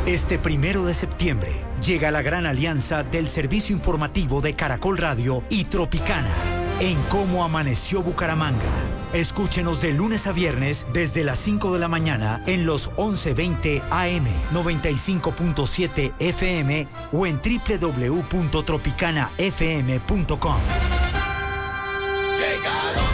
Este 1 de septiembre llega la gran alianza del servicio informativo de Caracol Radio y Tropicana en Cómo Amaneció Bucaramanga. Escúchenos de lunes a viernes desde las 5 de la mañana en los 11:20 AM, 95.7 FM o en www.tropicanafm.com. Llegaron